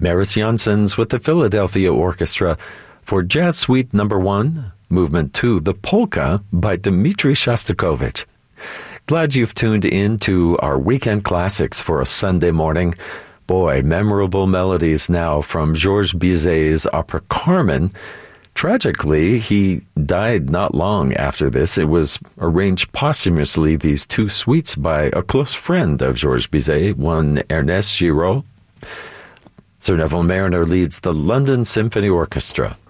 Maris Janssens with the Philadelphia Orchestra for Jazz Suite No. 1, Movement 2, The Polka by Dmitri Shostakovich. Glad you've tuned in to our weekend classics for a Sunday morning. Boy, memorable melodies now from Georges Bizet's opera Carmen. Tragically, he died not long after this. It was arranged posthumously, these two suites, by a close friend of Georges Bizet, one Ernest Giraud. Sir Neville Marriner leads the London Symphony Orchestra.